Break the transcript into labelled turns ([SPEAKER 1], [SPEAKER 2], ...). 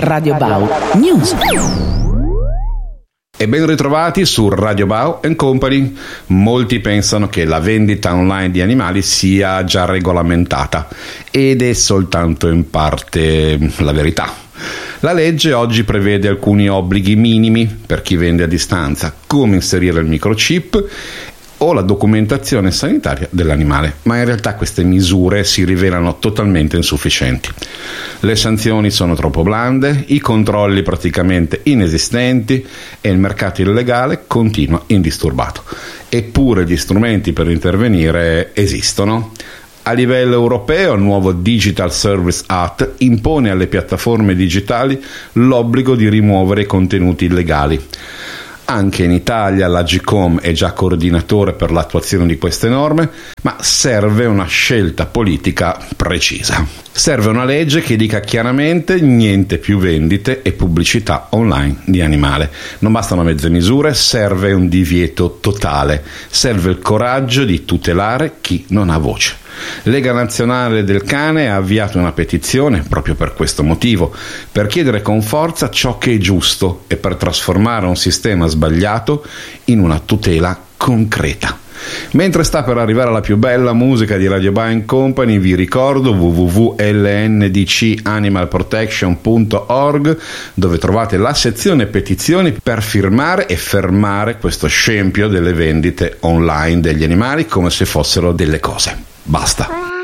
[SPEAKER 1] Radio Bau News.
[SPEAKER 2] E ben ritrovati su Radio Bau Company. Molti pensano che la vendita online di animali sia già regolamentata ed è soltanto in parte la verità. La legge oggi prevede alcuni obblighi minimi per chi vende a distanza, come inserire il microchip o la documentazione sanitaria dell'animale, ma in realtà queste misure si rivelano totalmente insufficienti. Le sanzioni sono troppo blande, i controlli praticamente inesistenti e il mercato illegale continua indisturbato. Eppure gli strumenti per intervenire esistono. A livello europeo, il nuovo Digital Service Act impone alle piattaforme digitali l'obbligo di rimuovere i contenuti illegali. Anche in Italia l'Agcom è già coordinatore per l'attuazione di queste norme, ma serve una scelta politica precisa. Serve una legge che dica chiaramente niente più vendite e pubblicità online di animale. Non bastano mezze misure, serve un divieto totale. Serve il coraggio di tutelare chi non ha voce. Lega Nazionale del Cane ha avviato una petizione proprio per questo motivo, per chiedere con forza ciò che è giusto e per trasformare un sistema sbagliato in una tutela concreta. Mentre sta per arrivare la più bella musica di Radio Bau Company, vi ricordo www.lndcanimalprotection.org, dove trovate la sezione petizioni per firmare e fermare questo scempio delle vendite online degli animali come se fossero delle cose. Basta.